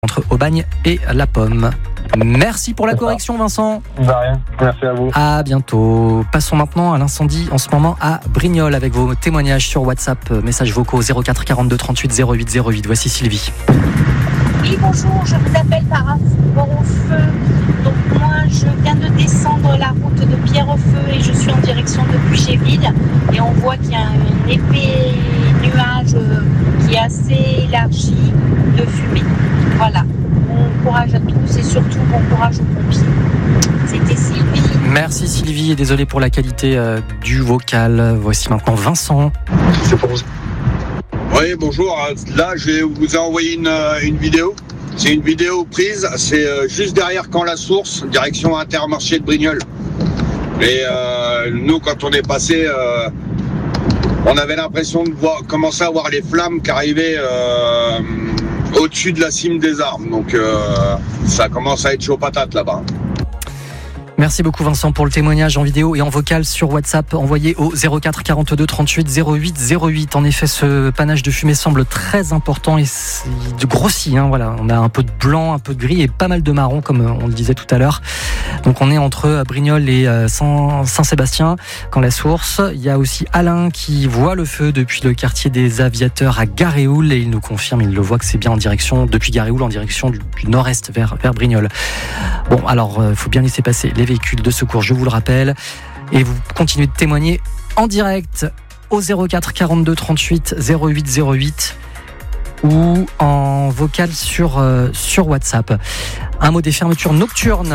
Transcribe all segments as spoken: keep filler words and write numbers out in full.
entre Aubagne et La Pomme. Merci pour la correction, Vincent. De rien, merci à vous. À bientôt. Passons maintenant à l'incendie en ce moment à Brignoles avec vos témoignages sur WhatsApp, messages vocaux zéro quatre quarante-deux trente-huit zéro huit zéro huit. Voici Sylvie. Oui, bonjour, je vous appelle par rapport au feu. Donc moi, je viens de descendre la route de Pierrefeu et je suis en direction de Buchéville. Et on voit qu'il y a un épais nuage qui est assez élargi de fumée. Voilà. Bon courage à tous et surtout bon courage aux pompiers. C'était Sylvie. Merci Sylvie et désolé pour la qualité euh, du vocal. Voici maintenant Vincent. C'est pour vous. Oui, bonjour. Là, je vous ai envoyé une, une vidéo. C'est une vidéo prise. C'est juste derrière Caen-la-Source, direction Intermarché de Brignoles. Et euh, nous, quand on est passé, euh, on avait l'impression de voir, commencer à voir les flammes qui arrivaient euh, au-dessus de la cime des arbres. Donc, euh, ça commence à être chaud patate là-bas. Merci beaucoup Vincent pour le témoignage en vidéo et en vocal sur WhatsApp envoyé au zéro quatre quarante-deux trente-huit zéro huit zéro huit. En effet, ce panache de fumée semble très important et de grossi. Hein, voilà, on a un peu de blanc, un peu de gris et pas mal de marron comme on le disait tout à l'heure. Donc on est entre Brignoles et Saint-Sébastien, Caen-la-Source. Il y a aussi Alain qui voit le feu depuis le quartier des Aviateurs à Garéoul et il nous confirme, il le voit que c'est bien en direction depuis Garéoul en direction du, du nord-est vers vers Brignoles. Bon, alors il euh, faut bien laisser passer les véhicules de secours, je vous le rappelle, et vous continuez de témoigner en direct au zéro quatre quarante-deux trente-huit zéro huit zéro huit ou en vocal sur, euh, sur WhatsApp. Un mot des fermetures nocturnes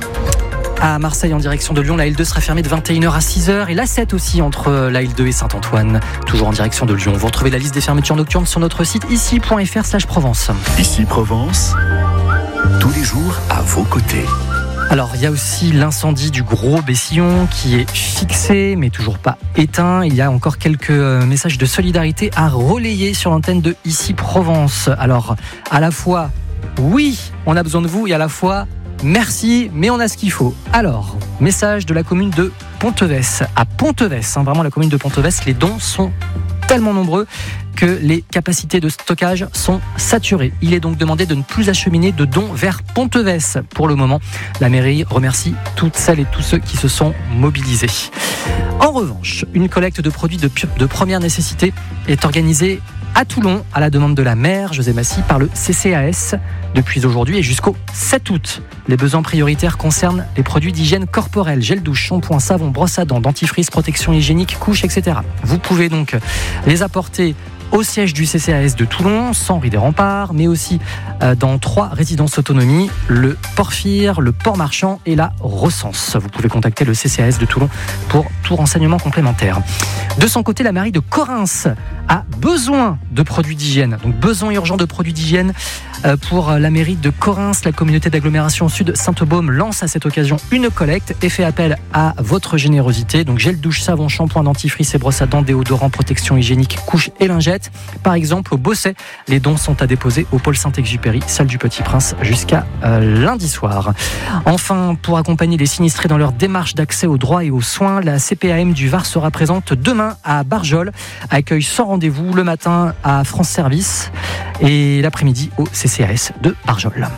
à Marseille en direction de Lyon. La L deux sera fermée de vingt et une heures à six heures et la sept aussi entre la L deux et Saint-Antoine, toujours en direction de Lyon. Vous retrouvez la liste des fermetures nocturnes sur notre site ici point f r slash Provence. Ici Provence, tous les jours à vos côtés. Alors, il y a aussi l'incendie du Gros Bessillon qui est fixé, mais toujours pas éteint. Il y a encore quelques messages de solidarité à relayer sur l'antenne de Ici Provence. Alors, à la fois, oui, on a besoin de vous, et à la fois, merci, mais on a ce qu'il faut. Alors, message de la commune de Ponteves. À Ponteves, hein, vraiment la commune de Ponteves, les dons sont tellement nombreux que les capacités de stockage sont saturées. Il est donc demandé de ne plus acheminer de dons vers Ponteves pour le moment. La mairie remercie toutes celles et tous ceux qui se sont mobilisés. En revanche, une collecte de produits de, de première nécessité est organisée à Toulon, à la demande de la maire José Massy, par le C C A S depuis aujourd'hui et jusqu'au sept août. Les besoins prioritaires concernent les produits d'hygiène corporelle, gel douche, shampoing, savon, brosse à dents, dentifrice, protection hygiénique, couches, et cetera. Vous pouvez donc les apporter au siège du C C A S de Toulon, sans Rue des Remparts, mais aussi euh, dans trois résidences autonomie, le Porphyre, le Port-Marchand et la Recense. Vous pouvez contacter le C C A S de Toulon pour tout renseignement complémentaire. De son côté, la mairie de Correns a besoin de produits d'hygiène, donc besoin urgent de produits d'hygiène euh, pour la mairie de Correns. La communauté d'agglomération Sud Sainte-Baume lance à cette occasion une collecte et fait appel à votre générosité. Donc gel douche, savon, shampoing, dentifrice et brosse à dents, déodorant, protection hygiénique, couches et lingettes. Par exemple, au Bosset, les dons sont à déposer au pôle Saint-Exupéry, salle du Petit Prince, jusqu'à euh, lundi soir. Enfin, pour accompagner les sinistrés dans leur démarche d'accès aux droits et aux soins, la C P A M du Var sera présente demain à Barjol, accueil sans rendez-vous le matin à France Service et l'après-midi au C C A S de Barjol.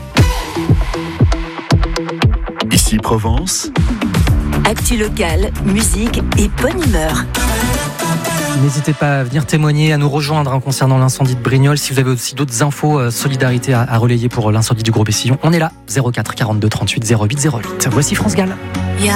Ici Provence, actu locale, musique et bonne humeur. N'hésitez pas à venir témoigner, à nous rejoindre hein, concernant l'incendie de Brignoles. Si vous avez aussi d'autres infos, euh, solidarité à, à relayer pour l'incendie du Gros Bessillon, on est là, zéro quatre quarante-deux trente-huit zéro huit zéro huit. Voici France Gall.